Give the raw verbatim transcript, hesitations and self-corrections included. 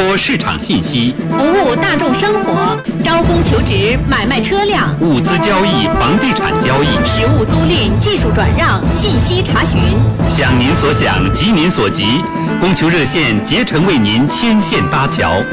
播市场信息， 服务大众生活，招工求职，买卖车辆， 物资交易、房地产交易， 实物租赁、技术转让、信息查询。 想您所想，急您所急，供求热线竭诚为您牵线搭桥。